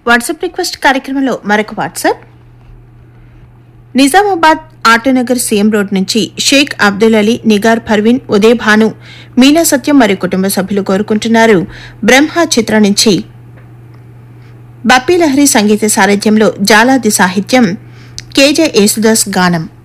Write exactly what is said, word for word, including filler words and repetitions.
WhatsApp request కార్యక్రమంలో మరొక WhatsApp. Nizamabad Autonagar CM road నుంచి షేక్ అబ్దుల్ అలీ, నిగార్ పర్వీన్, ఉదయ్ భాను, మీనా సత్యం మరియు కుటుంబ సభ్యులు కోరుకుంటున్నారు. బ్రహ్మ చిత్ర నుంచి బప్పీ లహరి సంగీత సారథ్యంలో జాలాది సాహిత్యం, కేజే యేసుదాస్ గానం.